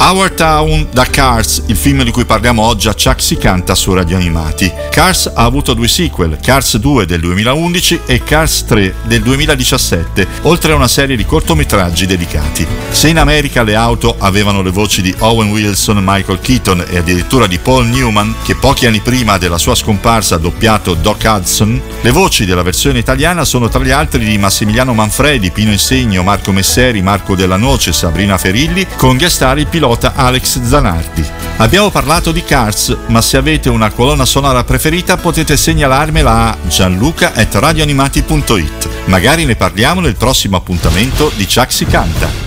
Our Town da Cars, il film di cui parliamo oggi a Chuck si canta su Radio Animati. Cars ha avuto 2 sequel, Cars 2 del 2011 e Cars 3 del 2017, oltre a una serie di cortometraggi dedicati. Se in America le auto avevano le voci di Owen Wilson, Michael Keaton e addirittura di Paul Newman, che pochi anni prima della sua scomparsa ha doppiato Doc Hudson, le voci della versione italiana sono tra gli altri di Massimiliano Manfredi, Pino Insegno, Marco Messeri, Marco Della Noce, Sabrina Ferilli, con guest star il pilota Alex Zanardi. Abbiamo parlato di Cars, ma se avete una colonna sonora preferita potete segnalarmela a gianluca@radioanimati.it. Magari ne parliamo nel prossimo appuntamento di Chuck si canta.